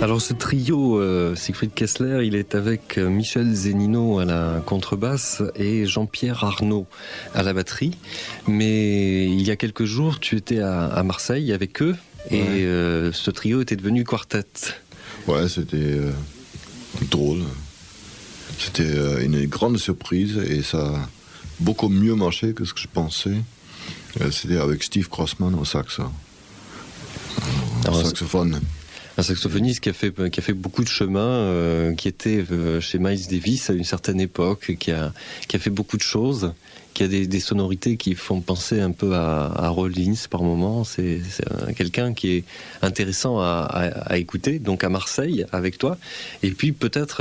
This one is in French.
Alors ce trio, Siegfried Kessler, il est avec Michel Zennino à la contrebasse et Jean-Pierre Arnaud à la batterie. Mais il y a quelques jours, tu étais à Marseille avec eux et ce trio était devenu quartet. Ouais, c'était drôle. C'était une grande surprise et ça a beaucoup mieux marché que ce que je pensais. C'était avec Steve Crossman au saxophone. Un saxophoniste qui a fait beaucoup de chemin, qui était chez Miles Davis à une certaine époque, qui a fait beaucoup de choses, qui a des sonorités qui font penser un peu à Rollins par moment. C'est quelqu'un qui est intéressant à écouter, donc à Marseille avec toi. Et puis peut-être